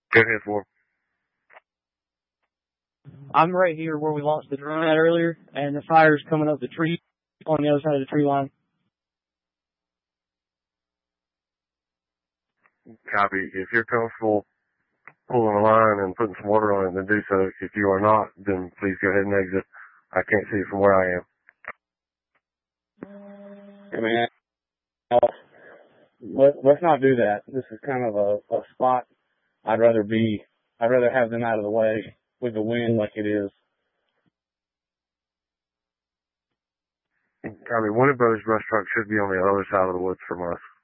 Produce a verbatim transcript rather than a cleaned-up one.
Go ahead, for. I'm right here where we launched the drone at earlier, and the fire's coming up the tree on the other side of the tree line. Copy. If you're comfortable pulling a line and putting some water on it, then do so. If you are not, then please go ahead and exit. I can't see it from where I am. I mean, let, let's not do that. This is kind of a, a spot I'd rather be, I'd rather have them out of the way with the wind like it is. Copy. One of those brush trucks should be on the other side of the woods from us.